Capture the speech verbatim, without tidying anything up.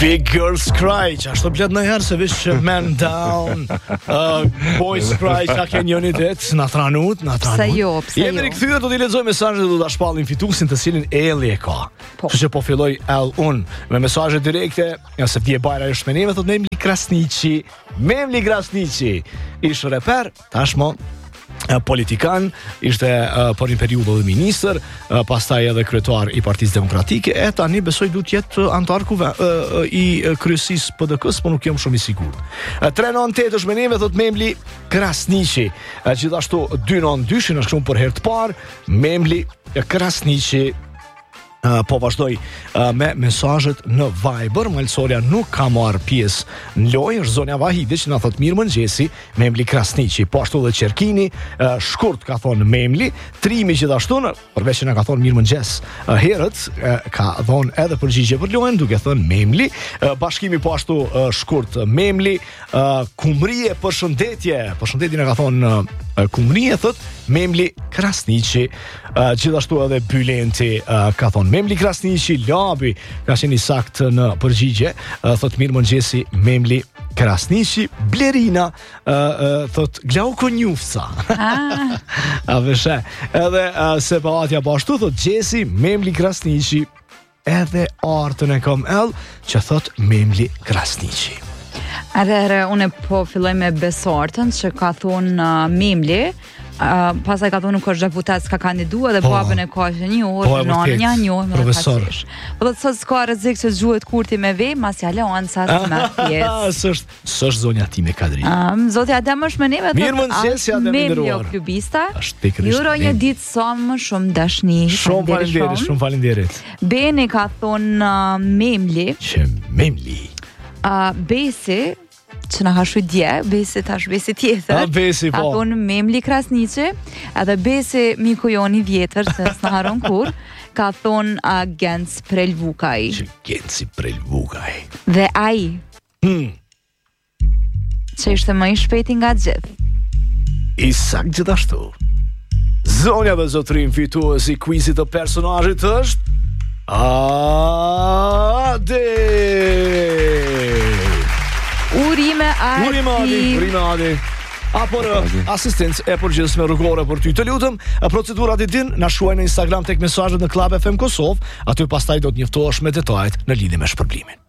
Big Girls Cry, që ashtu blet në herë se vish Man Down, uh, Boys Cry, që ke njëni det, na tranut, na tranut. Pse jo, pse jo. Jemi rikthyer, do t'i lexoj mesazhet dhe do ta shpallim fituesin të cilin Elli e ka. Kështu që po filloj Ell un me mesazhe direkte, ja se vje bajra është me neve, thot Memli Krasniqi, Memli Krasniqi, ish reper, tashmo politikan, ishte uh, për një periudhë dhe ministër, uh, pastaj edhe kryetar i Partisë Demokratike, e tani besoj du të jetë antar kuve, uh, i uh, kryesisë P D K-s, po nuk jam shumë i sigurt. Uh, tre nëntë tetë është me neve, thot Memli Krasniqi. Uh, gjithashtu dy nëntë dyshin është shumë për herë të parë, Memli Krasniqi. Uh, po vazhdoj uh, me mesazhet në Viber. Malsoria nuk ka marrë pjesë në lojë, është Zonja Vahidi që na thot mirë mëngjesi, Memli Krasniqi. Po ashtu dhe Qerkini, uh, shkurt ka thonë Memli, Trimi gjithashtu, përveç që na ka thonë mirë mëngjes uh, herët, uh, ka thonë edhe përgjigje për lojën, duke thënë Memli. Uh, bashkimi po ashtu uh, shkurt Memli, uh, Kumrie përshëndetje, përshëndetje na ka thonë uh, Kumrie, thot Memli Krasniqi. Uh, gjithashtu edhe Bylenti uh, ka thonë Memli Krasniqi. Labi ka qenë i saktë në përgjigje, uh, thot mirë mëngjesi Memli Krasniqi. Blerina uh, uh, thot Glauko Njufca. Ah. A vëshe. Edhe uh, Sebahatja bashtu thot Gjesi Memli Krasniqi. Edhe Artën e kam ell që thot Memli Krasniqi. Are, are, une po filloj me Besartën që ka thonë uh, Memli. Uh, pasaj ka thonë nuk është deputet s'ka kandidua dhe babën e ka që një orë, në anë një një orë profesor. Po dhe të sot s'ka rrezik që zgjuhet kurti me vej, mas ja leon sa së me pjesë. S'është, s'është zonja ti me kadri. Um, Zoti Adem është me neve, mirë mëngjesi Adem i nderuar. Klubista. Ju uroj një ditë sa më shumë dashni. Shumë faleminderit, shumë faleminderit. Beni ka thonë uh, Memli. Që Memli. Uh, Besi që na ka shu dje, Besi tash Besi tjetër. A Besi po. Ka thonë Memli Krasniqi, edhe Besi miku joni vjetër, se s'na haron kur, ka thonë uh, Genc Prelvukaj. Që Genci Prelvukaj. Dhe ai, hmm. që ishte më i shpejti nga gjithë. Isak gjithashtu. Zonja dhe zotrin fituesi quizit të personazhit është Ade. Urime Adi. Urime Adi, urime Adi. Apo asistencë e përgjithshme rrugore për ty. Të lutem, procedurat i din, na shuaj në Instagram tek mesazhet në Club F M Kosovë, aty pastaj do të njoftohesh me detajet në lidhje me shpërblimin.